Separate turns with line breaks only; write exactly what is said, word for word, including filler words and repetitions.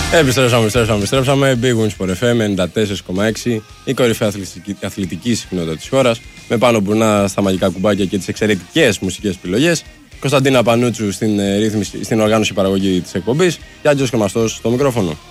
Επιστρέψαμε, επιστρέψαμε, επιστρέψαμε. Big Wins for εφ εμ ενενήντα τέσσερα κόμμα έξι, η κορυφαία αθλητική, αθλητική συχνότητα της χώρας. Με Πάνο Μπουρνά στα μαγικά κουμπάκια και τις εξαιρετικές μουσικές επιλογές. Κωνσταντίνα Πανούτσου στην, ρύθμιση, στην οργάνωση παραγωγή της εκπομπής. Και Άντζος Κρεμαστός στο μικρόφωνο.